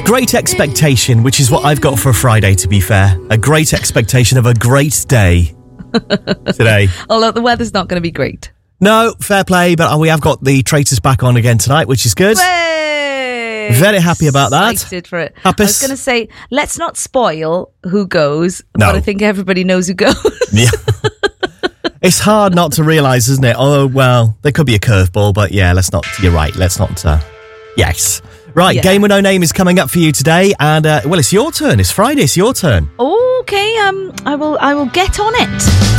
great expectation, which is what I've got for a Friday, to be fair. A great expectation of a great day today. Although the weather's not going to be great. No, fair play, but we have got the Traitors back on again tonight, which is good. Way! Very happy about that. Excited for it. Happy. I was going to say, let's not spoil who goes, No. but I think everybody knows who goes. Yeah. It's hard not to realise, isn't it? Oh, well, there could be a curveball, but yeah, let's not. You're right. Let's not. Yes. Right, Yeah. Game with No Name is coming up for you today, and well, it's your turn. It's Friday. It's your turn. Okay, I will get on it.